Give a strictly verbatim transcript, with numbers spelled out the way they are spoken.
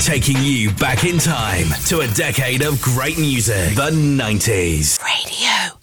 taking you back in time to a decade of great music, the nineties. Radio.